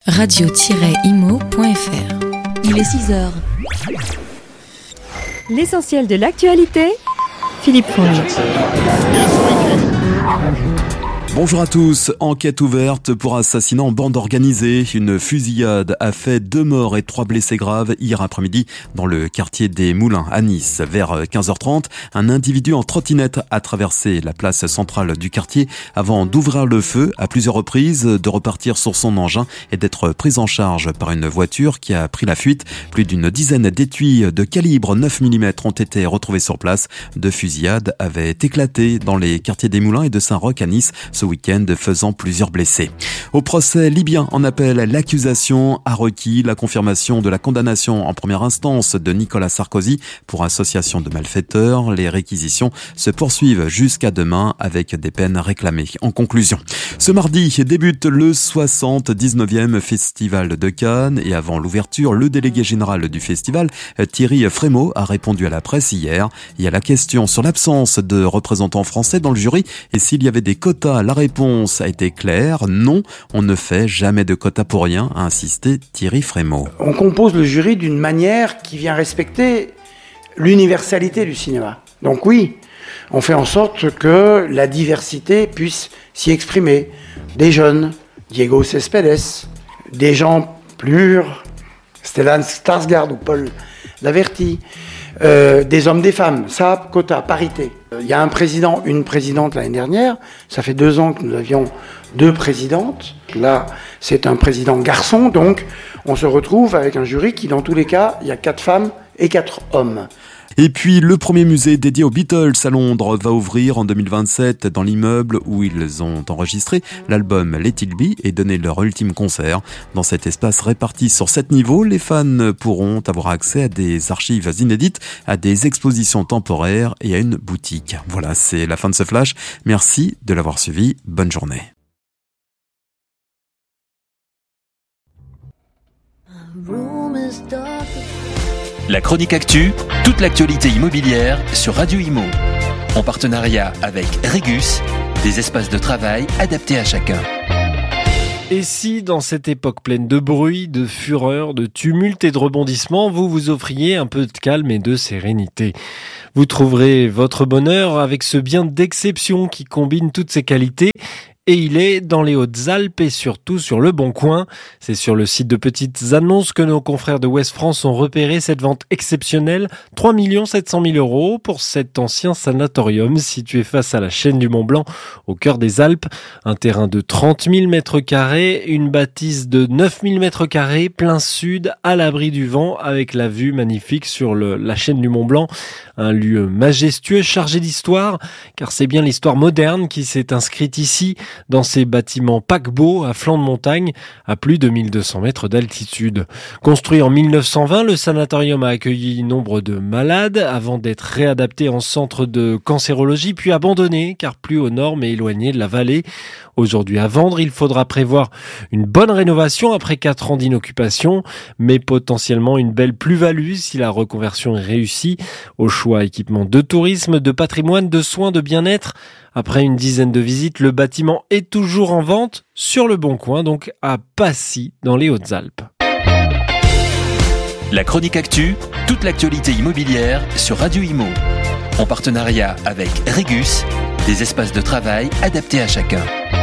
radio-imo.fr. Il est 6h. L'essentiel de l'actualité, Philippe Fournier. Bonjour à tous. Enquête ouverte pour assassinat en bande organisée. Une fusillade a fait 2 morts et 3 blessés graves hier après-midi dans le quartier des Moulins à Nice. Vers 15h30, un individu en trottinette a traversé la place centrale du quartier avant d'ouvrir le feu à plusieurs reprises, de repartir sur son engin et d'être pris en charge par une voiture qui a pris la fuite. Plus d'une dizaine d'étuis de calibre 9 mm ont été retrouvés sur place. 2 fusillades avaient éclaté dans les quartiers des Moulins et de Saint-Roch à Nice ce week-end, faisant plusieurs blessés. Au procès libyen en appel, l'accusation a requis la confirmation de la condamnation en première instance de Nicolas Sarkozy pour association de malfaiteurs. Les réquisitions se poursuivent jusqu'à demain avec des peines réclamées. En conclusion, ce mardi débute le 79e Festival de Cannes et avant l'ouverture, le délégué général du festival, Thierry Frémaux, a répondu à la presse hier. Il y a la question sur l'absence de représentants français dans le jury et s'il y avait des quotas. La réponse a été claire, non, on ne fait jamais de quotas pour rien, a insisté Thierry Frémaux. On compose le jury d'une manière qui vient respecter l'universalité du cinéma. Donc oui, on fait en sorte que la diversité puisse s'y exprimer. Des jeunes, Diego Cespedes, des gens plus mûrs, Stellan Skarsgård ou Paul Laverty, des hommes, des femmes, ça, quota, parité. Il y a un président, une présidente l'année dernière, ça fait 2 ans que nous avions 2 présidentes. Là, c'est un président garçon, donc on se retrouve avec un jury qui, dans tous les cas, il y a 4 femmes et 4 hommes. Et puis, le premier musée dédié aux Beatles à Londres va ouvrir en 2027 dans l'immeuble où ils ont enregistré l'album Let It Be et donné leur ultime concert. Dans cet espace réparti sur 7 niveaux, les fans pourront avoir accès à des archives inédites, à des expositions temporaires et à une boutique. Voilà, c'est la fin de ce flash. Merci de l'avoir suivi. Bonne journée. La chronique actu, toute l'actualité immobilière sur Radio Imo. En partenariat avec Regus, des espaces de travail adaptés à chacun. Et si, dans cette époque pleine de bruit, de fureur, de tumulte et de rebondissements, vous vous offriez un peu de calme et de sérénité? Vous trouverez votre bonheur avec ce bien d'exception qui combine toutes ces qualités. Et il est dans les Hautes-Alpes et surtout sur Le Bon Coin. C'est sur le site de Petites Annonces que nos confrères de Ouest France ont repéré cette vente exceptionnelle. 3 700 000 € pour cet ancien sanatorium situé face à la chaîne du Mont Blanc, au cœur des Alpes. Un terrain de 30 000 m², une bâtisse de 9 000 m², plein sud, à l'abri du vent, avec la vue magnifique sur la chaîne du Mont Blanc. Un lieu majestueux, chargé d'histoire, car c'est bien l'histoire moderne qui s'est inscrite ici, dans ces bâtiments paquebots à flanc de montagne, à plus de 1200 mètres d'altitude. Construit en 1920, le sanatorium a accueilli nombre de malades avant d'être réadapté en centre de cancérologie, puis abandonné, car plus au nord mais éloigné de la vallée. Aujourd'hui à vendre, il faudra prévoir une bonne rénovation après 4 ans d'inoccupation, mais potentiellement une belle plus-value si la reconversion est réussie. Au choix équipement de tourisme, de patrimoine, de soins, de bien-être. Après une dizaine de visites, le bâtiment est toujours en vente sur Le Bon Coin, donc à Passy, dans les Hautes-Alpes. La chronique actu, toute l'actualité immobilière sur Radio Imo. En partenariat avec Regus, des espaces de travail adaptés à chacun.